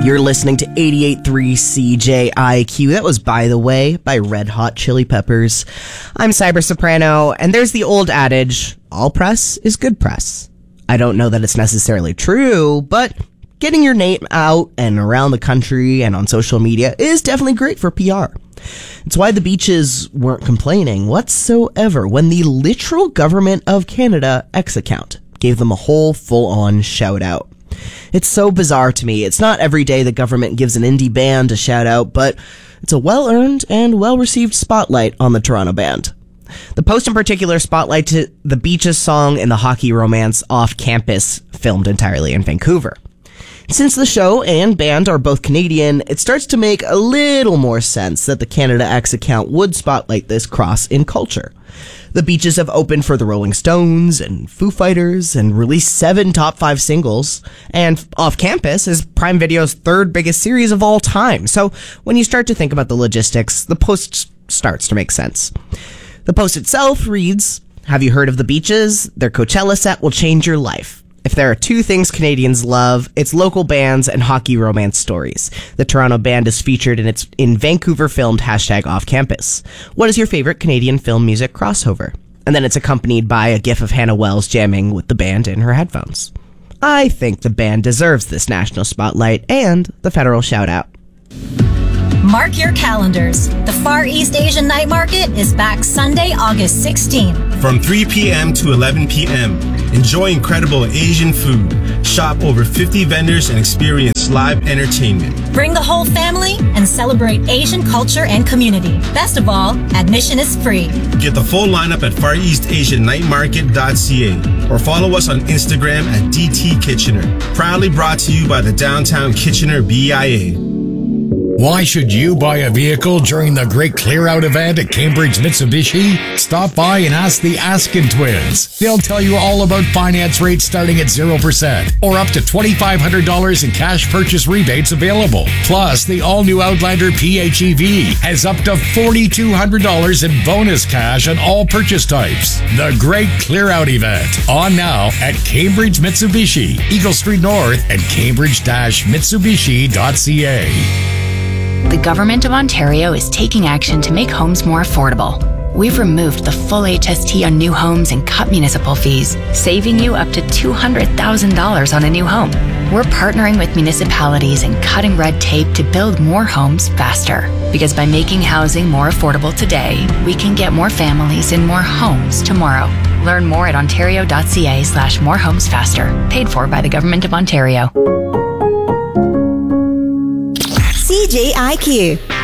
You're listening to 88.3 CJIQ. That was By the Way by Red Hot Chili Peppers. I'm Cyber Soprano, and there's the old adage, all press is good press. I don't know that it's necessarily true, but getting your name out and around the country and on social media is definitely great for PR. It's why the Beaches weren't complaining whatsoever when the literal government of Canada X account gave them a whole full-on shout-out. It's so bizarre to me. It's not every day the government gives an indie band a shout-out, but it's a well-earned and well-received spotlight on the Toronto band. The post in particular spotlighted the Beaches song in the hockey romance Off Campus, filmed entirely in Vancouver. Since the show and band are both Canadian, it starts to make a little more sense that the Canada X account would spotlight this cross in culture. The Beaches have opened for the Rolling Stones and Foo Fighters and released 7 top 5 singles, and Off Campus is Prime Video's 3rd biggest series of all time. So when you start to think about the logistics, the post starts to make sense. The post itself reads, "Have you heard of the Beaches? Their Coachella set will change your life. If there are 2 things Canadians love, it's local bands and hockey romance stories. The Toronto band is featured in Vancouver filmed #Off Campus. What is your favorite Canadian film music crossover?" And then it's accompanied by a gif of Hannah Wells jamming with the band in her headphones. I think the band deserves this national spotlight and the federal shout out. Mark your calendars. The Far East Asian Night Market is back Sunday, August 16th. From 3 p.m. to 11 p.m. Enjoy incredible Asian food, shop over 50 vendors, and experience live entertainment. Bring the whole family and celebrate Asian culture and community. Best of all, admission is free. Get the full lineup at FarEastAsianNightMarket.ca or follow us on Instagram at DT Kitchener. Proudly brought to you by the Downtown Kitchener BIA. Why should you buy a vehicle during the Great Clear Out event at Cambridge Mitsubishi? Stop by and ask the Askin twins. They'll tell you all about finance rates starting at 0% or up to $2,500 in cash purchase rebates available. Plus, the all-new Outlander PHEV has up to $4,200 in bonus cash on all purchase types. The Great Clear Out event, on now at Cambridge Mitsubishi, Eagle Street North and Cambridge-Mitsubishi.ca. The Government of Ontario is taking action to make homes more affordable. We've removed the full HST on new homes and cut municipal fees, saving you up to $200,000 on a new home. We're partnering with municipalities and cutting red tape to build more homes faster. Because by making housing more affordable today, we can get more families in more homes tomorrow. Learn more at ontario.ca/morehomesfaster. Paid for by the Government of Ontario. CJIQ.